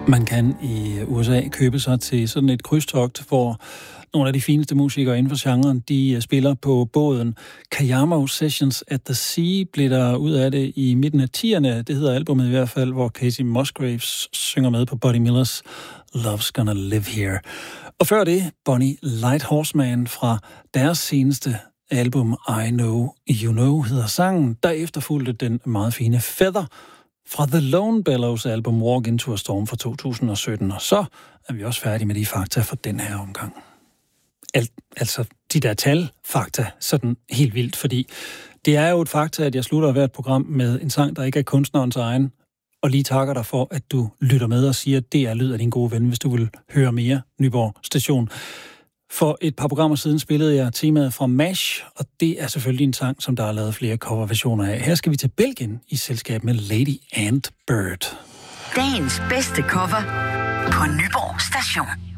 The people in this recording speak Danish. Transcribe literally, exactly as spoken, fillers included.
Man kan i U S A købe sig til sådan et krydstogt, hvor nogle af de fineste musikere inden for genren, de spiller på båden. Kayamo Sessions at the Sea blev der ud af det i midten af tierne. Det hedder albumet i hvert fald, hvor Casey Musgraves synger med på Buddy Millers Love's Gonna Live Here. Og før det, Bonnie Light Horseman fra deres seneste album I Know You Know hedder sangen. Der efterfulgte den meget fine Feather fra The Lone Bellows album Walk Into a Storm fra to tusind og sytten. Og så er vi også færdige med de fakta for den her omgang. Al- altså de der tal, fakta, sådan helt vildt, fordi det er jo et fakta, at jeg slutter hvert program med en sang, der ikke er kunstnerens egen, og lige takker dig for, at du lytter med og siger, at det er lyd af din gode ven, hvis du vil høre mere Nyborg Station. For et par programmer siden spillede jeg temaet fra MASH, og det er selvfølgelig en sang, som der er lavet flere coverversioner af. Her skal vi til Belgien i selskab med Lady and Bird. Dagens bedste cover på Nyborg Station.